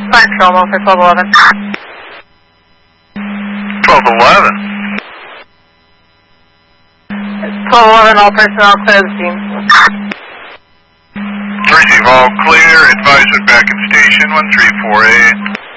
Find Tromo for 1211. 1211. 1211, all personnel clear the scene. Receive all clear. Advisor back in station 1348.